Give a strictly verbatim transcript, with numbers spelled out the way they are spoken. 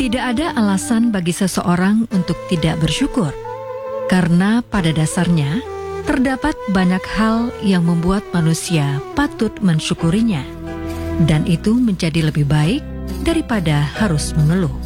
Tidak ada alasan bagi seseorang untuk tidak bersyukur, karena pada dasarnya terdapat banyak hal yang membuat manusia patut mensyukurinya, dan itu menjadi lebih baik daripada harus mengeluh.